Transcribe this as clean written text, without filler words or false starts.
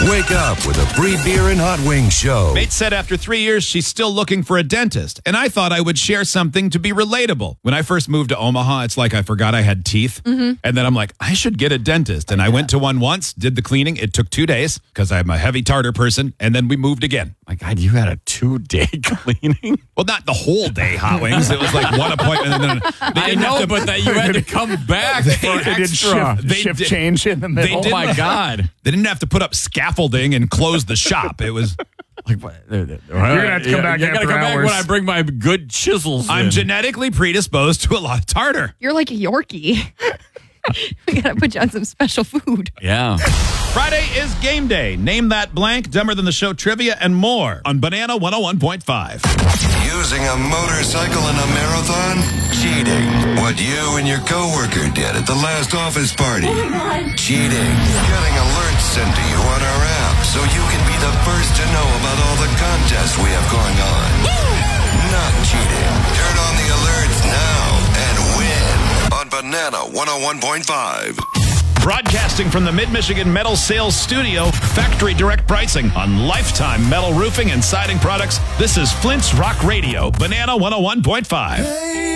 Wake up with a free beer and hot wings show. Mate said after 3 years, she's still looking for a dentist. And I thought I would share something to be relatable. When I first moved to Omaha, it's like I forgot I had teeth. And then I'm like, I should get a dentist. And I went to one once, did the cleaning. It took 2 days because I'm a heavy tartar person. And then we moved again. My God, you had a 2-day cleaning? Well, not the whole day, Hot Wings. It was like one appointment. And then I know, but that you had to come back for extra. Shift change in the middle. Oh, my God. They didn't have to put up scaffolding and close the shop. It was... Like, what? You're going to have to come back after hours. When I bring my good chisels I'm in. genetically predisposed to a lot of tartar. You're like a Yorkie. We gotta put you on some special food. Yeah. Friday is game day. Name that blank, Dumber Than the Show trivia, and more on Banana 101.5. Using a motorcycle in a marathon? Cheating. What you and your coworker did at the last office party? Cheating. Getting alerts sent to you on our app so you can be the first to know about all the contests we have going on. Not cheating. Turn on the alerts now and win on Banana 101.5. Broadcasting from the Mid-Michigan Metal Sales Studio, factory direct pricing on lifetime metal roofing and siding products. This is Flint's Rock Radio, Banana 101.5.